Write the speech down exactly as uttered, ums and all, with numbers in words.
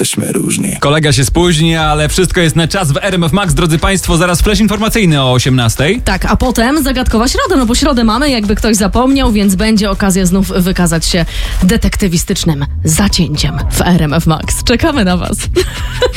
jesteśmy różni. Kolega się spóźni, ale wszystko jest na czas w R M F Max. Drodzy Państwo, zaraz flash informacyjny o osiemnastej. Tak, a potem zagadkowa środa, no bo środę mamy, jakby ktoś zapomniał, więc będzie okazja znów wykazać się detektywistycznym zacięciem w R M F Max. Czekamy na Was.